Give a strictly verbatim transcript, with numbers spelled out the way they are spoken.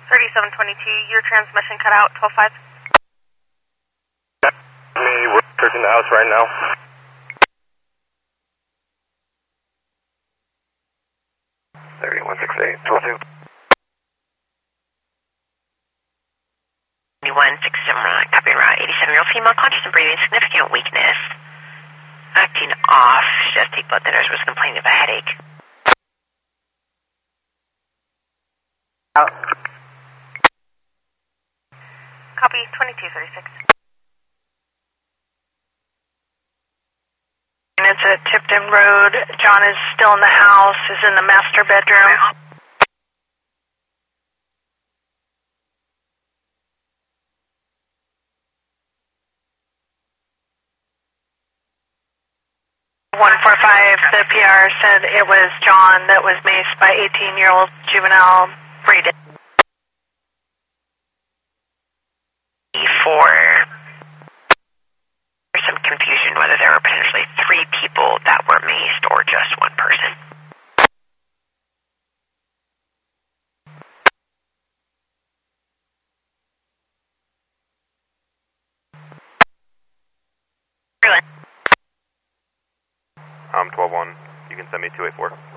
thirty-seven twenty-two, your transmission cut out, twelve five. Me, we're searching the house right now. thirty-one sixty-eight, twelve two. one six seven nine, copy route, eighty-seven-year-old female, conscious and breathing, significant weakness. Acting off, she does take blood thinners, was complaining of a headache. Out. Copy, twenty-two thirty-six. It's at Tipton Road. John is still in the house, is in the master bedroom. one four five, the P R said it was John that was maced by eighteen-year-old juvenile Braden. For there's some confusion whether there were potentially three people that were maced or just one person. I'm twelve one. You can send me two eight four.